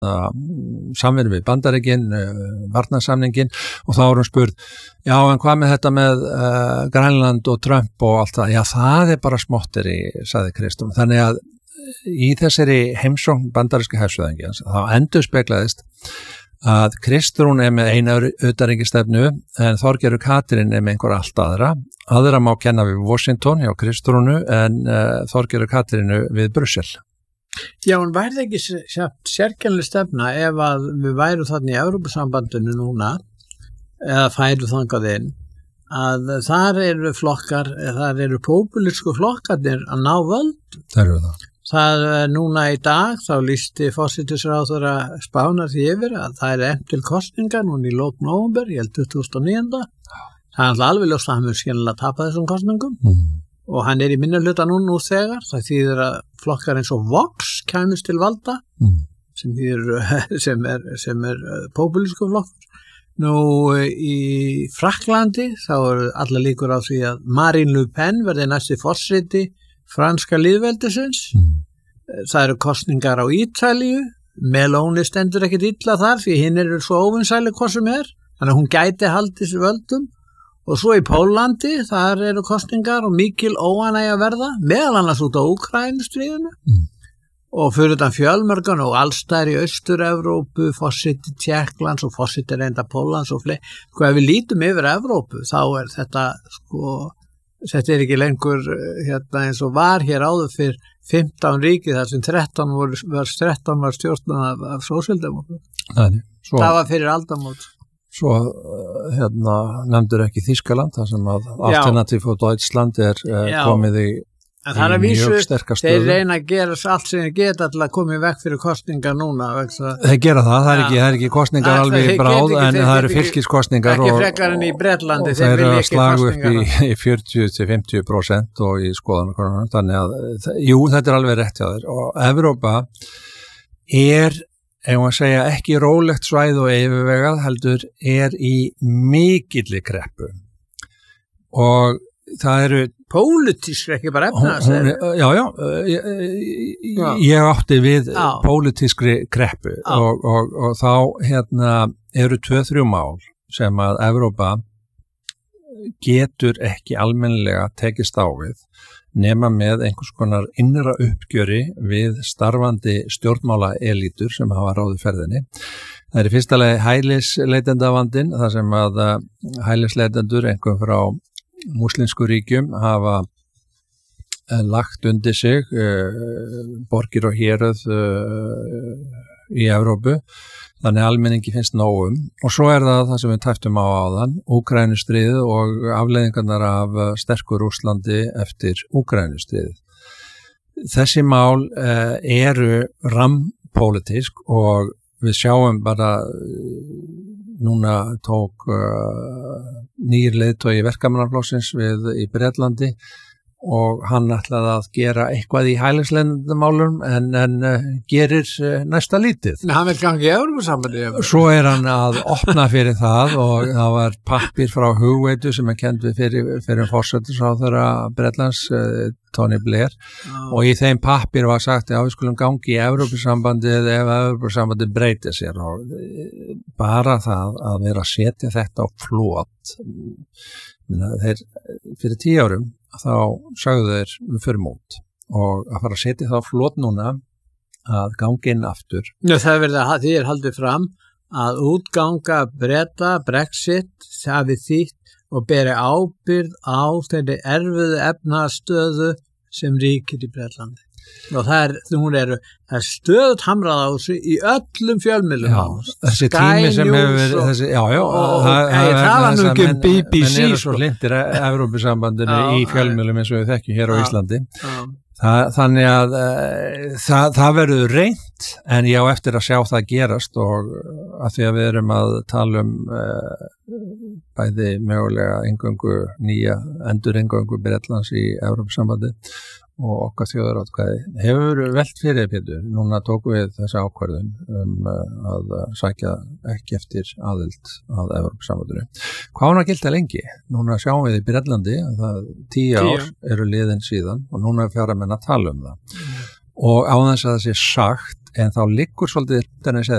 samvinnu við Bandaríkin, varnarsamningin og þá hún spurð, já en hvað með þetta með Grænland og Trump og allt það, já það bara smotteri, sagði Kristrún, þannig að í þessari heimsókn bandaríska hersöðingjans þá endurspeglaðist að Kristrún með eina utanríkisstefnu en Þorgerður Katrín með einhver allt aðra má kenna við Washington hjá Kristrúnu en Þorgerður Katrínu við Brussel. Já, en væri ekki sérkennileg stefna ef að við værum þarna í Evrópusambandinu núna eða færu þangað inn að þar eru flokkar, þar eru populísku flokkarnir að ná völd. Það eru það. Það núna í dag, þá lýsti forsætisráðherra Spánar því yfir að það efnt til kosningar núna í lok nóvember, ég held 2009. Það alveg ljóst að hann mun skynlega tapa þessum kosningum og hann í minnihluta nú þegar. Það þýðir að flokkar eins og Vox kæmist til valda sem er populísku flokkur. Nú í Frakklandi þá eru allar líkur á því að Marine Le Pen verði næsti forseti franska lýðveldisins. Það eru kosningar á Ítalíu, Meloni stendur ekkert illa þar því hinn eru svo óvinsæli hvað sem þannig að hún gæti haldið sér völdum og svo í Pólandi þar eru kosningar og mikil óánægja verða meðal annars út á Úkraínustríðinu og fyrir þetta fjölmörgan og allstæðar í Austur-Evrópu, forseti Tékklands og forseti reynda Póllands og fleiri. Sko ef við lítum yfir Evrópu þá þetta þetta ekki lengur eins og var hér áður fyrir 15 ríki þar sem 13 var stjórnum af sósíaldemókrötum. Það var fyrir aldamót. Svo nefndur ekki Þýskaland þar sem að Alternativ for Deutschland komið í mjög sterkar stöðu. Þeir reyna að gera allt sem þeir geta til að koma í vekk fyrir kostningar núna. Þeir gera það er ekki kostningar alveg bráð en það eru fylkiskostningar ekki frekar en í Bretlandi. Þeir eru að slaga upp í 40-50% og í skoðanakonunum. Þannig að, jú, þetta alveg rétt hjá þeir. Og Evrópa ef maður segja, ekki rólegt svæð og yfirvegað heldur í mikilli kreppu. Og það eru pólitísk, ekki bara efnahagsleg. Ég átti við pólitískri kreppu og þá eru 2-3 mál sem að Evrópa getur ekki almennilega tekist á við nema með einhvers konar innra uppgjöri við starfandi stjórnmála elítur sem hafa ráðið ferðinni. Það í fyrsta lagi hælisleitendavandinn, þar sem að hælisleitendur einhver frá múslimsku ríkjum hafa lagt undir sig borgir og héröð í Evrópu, þannig almenningi finnst nóg og svo það sem við tæftum á áðan, Úkraínustríðið og afleiðingarnar af sterku Rússlandi eftir Úkraínustríðið. Þessi mál eru rampólitísk og við sjáum bara núna tók nýr leiðtogi verkamannaflokksins í Bretlandi og hann ætlaði að gera eitthvað í hælisleitendamálum en gerir næsta lítið. Hann vil gangi í Evrópusambandið. Svo hann að opna fyrir það og það var pappír frá hugveitu sem kennd við fyrir forsætisráðherra Bretlands, Tony Blair, og í þeim pappír var sagt að við skulum gangi í Evrópusambandið ef Evrópusambandið breytir sér og bara það að vera að setja þetta á flot. Þeir fyrir 10 árum þá sagðu þeir við fyrir mót og að fara að setja þá flott núna að gangi inn aftur. Það því haldið fram að útganga Breta, Brexit, hafi þýtt og beri ábyrgð á þeirri erfiðu efnahagsstöðu sem ríkir í Bretlandi. Og það stöðugt hamrað á þessu í öllum fjölmiðlum. Þessi tími sem hefur verið það var nú ekki BBC. Menn eru svo hlindir Evrópusambandinu í fjölmiðlum eins og við þekkjum hér á Íslandi. Þannig að það verður reynt en ég á eftir að sjá það gerast og að því að við erum að tala bæði mögulega nýja enduringöngu Bretlands í Evrópusambandi og okkar þjóðarátkvæði hefur velt fyrir Pétur. Núna tókum við þessa ákvörðun að sækja ekki eftir aðild að Evrópusambandinu. Hvað hún að gilda lengi? Núna sjáum við í Bretlandi að það 10 ár eru liðin síðan og núna fjara menn að tala það. Og á þess að það sé sagt en þá liggur svolítið